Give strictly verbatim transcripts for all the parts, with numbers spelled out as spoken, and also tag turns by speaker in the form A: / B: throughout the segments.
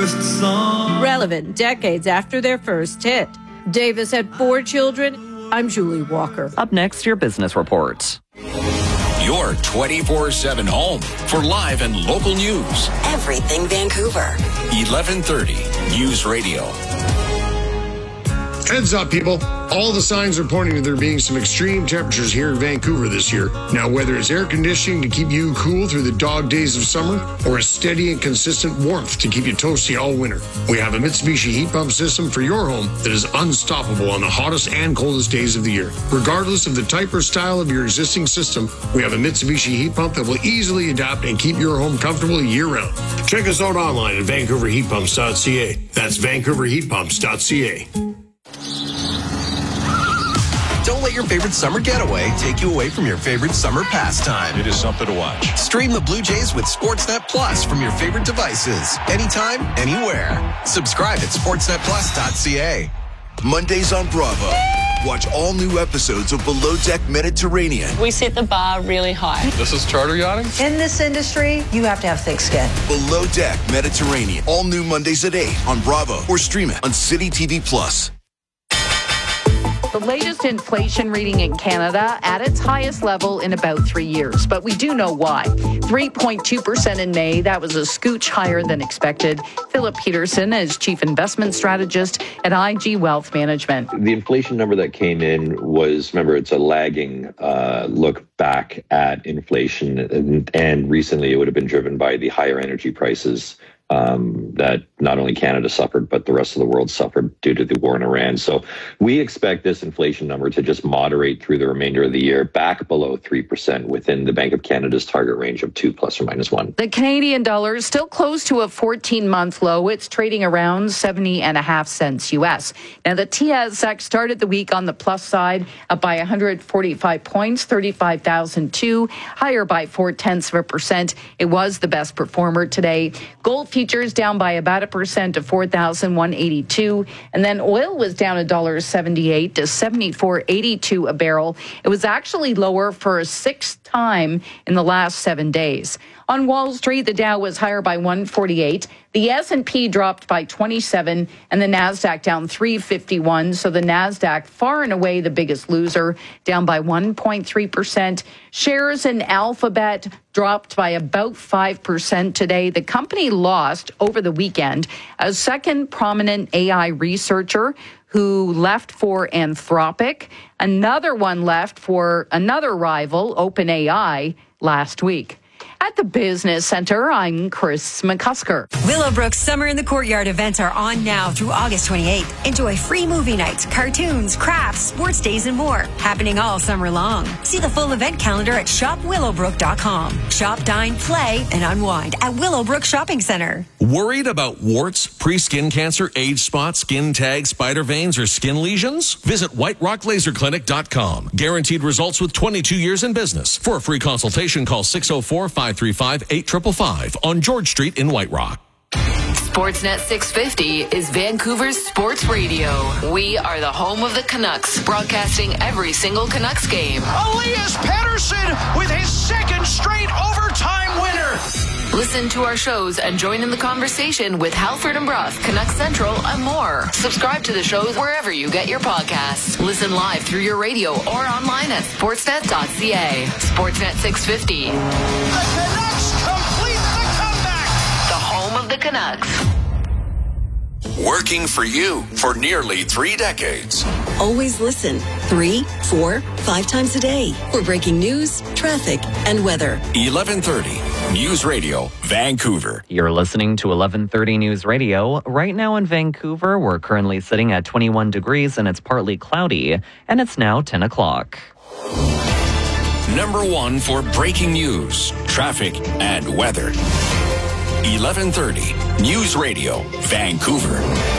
A: first song.
B: Relevant decades after their first hit. Davis had four children. I'm Julie Walker.
C: Up next, your business report.
D: Your twenty-four seven home for live and local news.
E: Everything Vancouver.
D: eleven thirty News Radio.
F: Heads up, people. All the signs are pointing to there being some extreme temperatures here in Vancouver this year. Now, whether it's air conditioning to keep you cool through the dog days of summer or a steady and consistent warmth to keep you toasty all winter, we have a Mitsubishi heat pump system for your home that is unstoppable on the hottest and coldest days of the year. Regardless of the type or style of your existing system, we have a Mitsubishi heat pump that will easily adapt and keep your home comfortable year-round. Check us out online at vancouver heat pumps dot c a. That's vancouver heat pumps dot c a.
G: Don't let your favorite summer getaway take you away from your favorite summer pastime.
H: It is something to watch.
G: Stream the Blue Jays with Sportsnet Plus from your favorite devices. Anytime, anywhere. Subscribe at sportsnet plus dot c a.
I: Mondays on Bravo. Watch all new episodes of Below Deck Mediterranean.
J: We set the bar really high.
H: This is charter yachting?
K: In this industry, you have to have thick skin.
I: Below Deck Mediterranean. All new Mondays at eight on Bravo or stream it on City T V Plus.
L: The latest inflation reading in Canada at its highest level in about three years, but we do know why. three point two percent in May, that was a scooch higher than expected. Philip Peterson is Chief Investment Strategist at I G Wealth Management.
M: The inflation number that came in was, remember, it's a lagging uh, look back at inflation, and, and recently it would have been driven by the higher energy prices Um, that not only Canada suffered, but the rest of the world suffered due to the war in Iran. So we expect this inflation number to just moderate through the remainder of the year, back below three percent within the Bank of Canada's target range of two plus or minus one.
L: The Canadian dollar is still close to a fourteen-month low. It's trading around seventy and a half cents U S. Now, the T S X started the week on the plus side, up by one hundred forty-five points, thirty-five thousand two, higher by four-tenths of a percent. It was the best performer today. Gold futures down by about a percent to four thousand one hundred eighty-two, and then oil was down one dollar seventy-eight to seventy-four eighty-two a barrel. It was actually lower for a sixth time in the last seven days. On Wall Street, the Dow was higher by one forty-eight. The S and P dropped by twenty-seven, and the Nasdaq down three fifty-one. So the Nasdaq far and away the biggest loser, down by one point three percent. Shares in Alphabet dropped by about five percent today. The company lost over the weekend a second prominent A I researcher who left for Anthropic. Another one left for another rival, OpenAI, last week. At the Business Center, I'm Chris McCusker.
E: Willowbrook's Summer in the Courtyard events are on now through August twenty-eighth. Enjoy free movie nights, cartoons, crafts, sports days, and more. Happening all summer long. See the full event calendar at shop willowbrook dot com. Shop, dine, play, and unwind at Willowbrook Shopping Center.
D: Worried about warts, pre-skin cancer, age spots, skin tags, spider veins, or skin lesions? Visit white rock laser clinic dot com. Guaranteed results with twenty-two years in business. For a free consultation, call six oh four, five three five, eight five five five on George Street in White Rock.
N: Sportsnet six fifty is Vancouver's sports radio. We are the home of the Canucks, broadcasting every single Canucks game.
O: Elias Pettersson with his second straight overtime winner.
N: Listen to our shows and join in the conversation with Halford and Brough, Canucks Central, and more. Subscribe to the shows wherever you get your podcasts. Listen live through your radio or online at sportsnet dot c a. Sportsnet six fifty.
O: The Canucks complete the comeback.
N: The home of the Canucks.
D: Working for you for nearly three decades.
E: Always listen three, four, five times a day for breaking news, traffic, and weather.
D: eleven thirty News Radio, Vancouver.
C: You're listening to eleven thirty News Radio. Right now in Vancouver, we're currently sitting at twenty-one degrees and it's partly cloudy, and it's now ten o'clock.
D: Number one for breaking news, traffic, and weather. eleven thirty News Radio, Vancouver.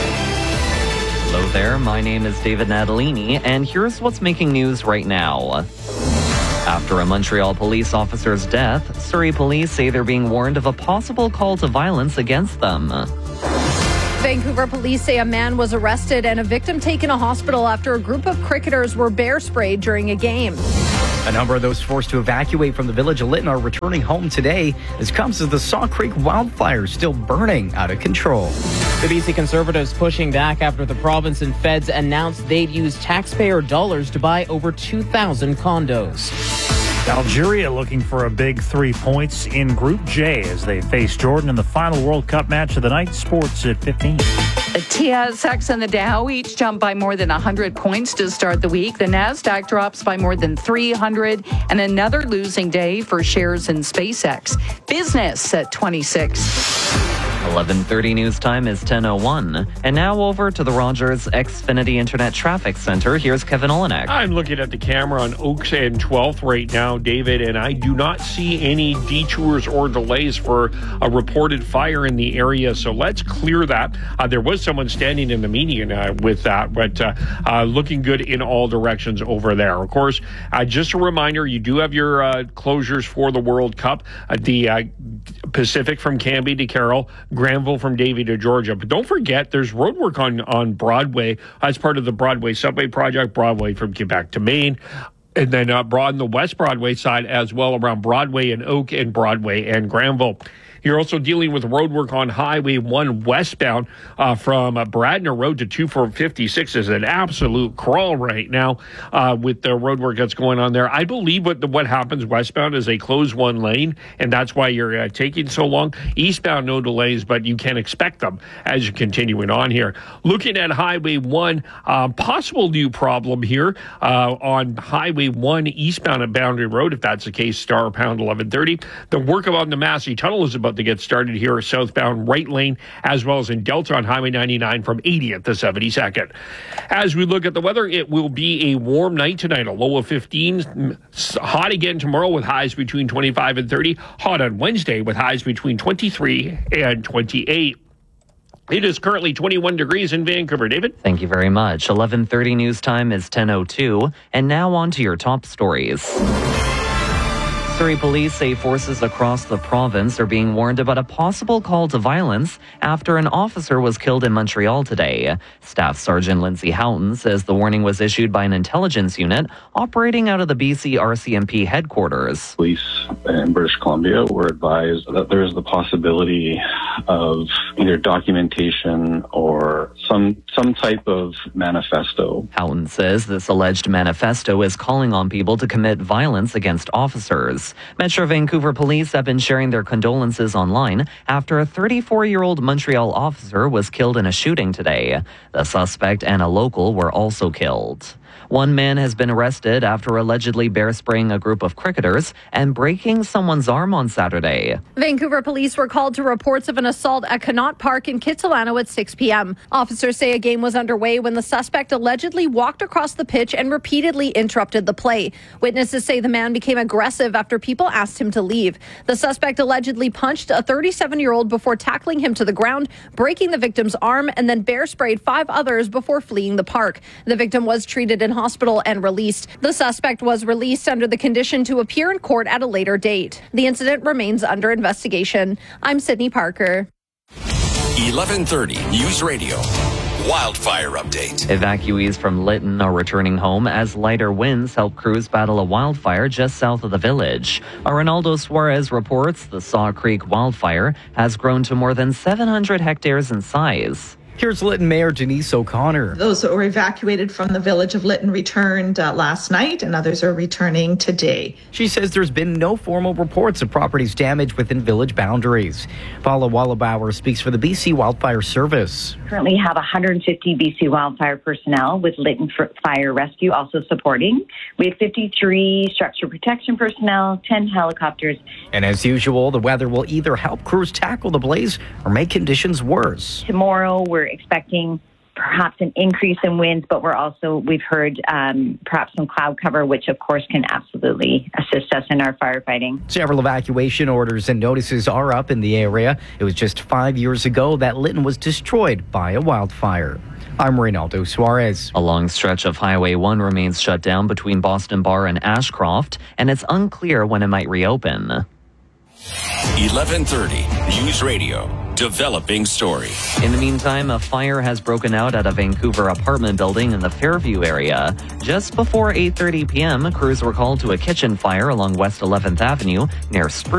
C: Hello there, my name is David Natalini, and here's what's making news right now. After a Montreal police officer's death, Surrey police say they're being warned of a possible call to violence against them.
P: Vancouver police say a man was arrested and a victim taken to hospital after a group of cricketers were bear sprayed during a game.
Q: A number of those forced to evacuate from the village of Lytton are returning home today. This comes as the Saw Creek wildfire is still burning out of control.
A: The B C Conservatives pushing back after the province and feds announced they'd use taxpayer dollars to buy over two thousand condos.
R: Algeria looking for a big three points in Group J as they face Jordan in the final World Cup match of the night. Sports at fifteen.
L: The T S X and the Dow each jumped by more than one hundred points to start the week. The NASDAQ drops by more than three hundred, and another losing day for shares in SpaceX. Business at twenty-six.
C: eleven thirty news time is ten oh one. And now over to the Rogers Xfinity Internet Traffic Center. Here's Kevin Olenek.
S: I'm looking at the camera on Oaks and twelfth right now, David, and I do not see any detours or delays for a reported fire in the area. So let's clear that. Uh, there was someone standing in the median uh, with that, but uh, uh, looking good in all directions over there. Of course, uh, just a reminder, you do have your uh, closures for the World Cup. Uh, the uh, Pacific from Canby to Carroll, Granville from Davie to Georgia. But don't forget, there's roadwork on, on Broadway as part of the Broadway Subway Project, Broadway from Quebec to Maine. And then uh, broaden the West Broadway side as well around Broadway and Oak and Broadway and Granville. You're also dealing with roadwork on Highway one westbound uh, from uh, Bradner Road to two four fifty-six is an absolute crawl right now uh, with the roadwork that's going on there. I believe what the, what happens westbound is they close one lane, and that's why you're uh, taking so long. Eastbound, no delays, but you can expect them as you're continuing on here. Looking at Highway one, uh, possible new problem here uh, on Highway one eastbound at Boundary Road. If that's the case, star pound eleven thirty. The work on the Massey Tunnel is about to get started here southbound right lane, as well as in Delta on Highway ninety-nine from eightieth to seventy-second. As we look at the weather, it will be a warm night tonight, a low of fifteen. Hot again tomorrow with highs between twenty-five and thirty. Hot on Wednesday with highs between twenty-three and twenty-eight. It is currently twenty-one degrees in Vancouver. David?
C: Thank you very much. eleven thirty news time is ten oh two. And now on to your top stories. Surrey police say forces across the province are being warned about a possible call to violence after an officer was killed in Montreal today. Staff Sergeant Lindsay Houghton says the warning was issued by an intelligence unit operating out of the B C R C M P headquarters.
T: Police in British Columbia were advised that there is the possibility of either documentation or some some type of manifesto.
C: Houghton says this alleged manifesto is calling on people to commit violence against officers. Metro Vancouver police have been sharing their condolences online after a thirty-four-year-old Montreal officer was killed in a shooting today. The suspect and a local were also killed. One man has been arrested after allegedly bear spraying a group of cricketers and breaking someone's arm on Saturday.
P: Vancouver police were called to reports of an assault at Connaught Park in Kitsilano at six p.m. Officers say a game was underway when the suspect allegedly walked across the pitch and repeatedly interrupted the play. Witnesses say the man became aggressive after people asked him to leave. The suspect allegedly punched a thirty-seven-year-old before tackling him to the ground, breaking the victim's arm, and then bear sprayed five others before fleeing the park. The victim was treated in hospital and released. The suspect was released under the condition to appear in court at a later date. The incident remains under investigation. I'm Sydney Parker.
U: eleven thirty News Radio. Wildfire update.
C: Evacuees from Lytton are returning home as lighter winds help crews battle a wildfire just south of the village. Arnaldo Suarez reports the Saw Creek wildfire has grown to more than seven hundred hectares in size.
Q: Here's Lytton Mayor Denise O'Connor.
V: Those that were evacuated from the village of Lytton returned uh, last night, and others are returning today.
Q: She says there's been no formal reports of properties damaged within village boundaries. Paula Wallabauer speaks for the B C Wildfire Service.
W: Currently have one hundred fifty B C wildfire personnel with Lytton Fire Rescue also supporting. We have fifty-three structure protection personnel, ten helicopters.
Q: And as usual, the weather will either help crews tackle the blaze or make conditions worse.
W: Tomorrow, we're expecting perhaps an increase in winds, but we're also, we've heard um, perhaps some cloud cover, which of course can absolutely assist us in our firefighting.
Q: Several evacuation orders and notices are up in the area. It was just five years ago that Lytton was destroyed by a wildfire. I'm Reynaldo Suarez.
C: A long stretch of Highway one remains shut down between Boston Bar and Ashcroft, and it's unclear when it might reopen.
U: eleven thirty News Radio. Developing story.
C: In the meantime, a fire has broken out at a Vancouver apartment building in the Fairview area. Just before eight thirty p.m., crews were called to a kitchen fire along West eleventh Avenue near Spruce.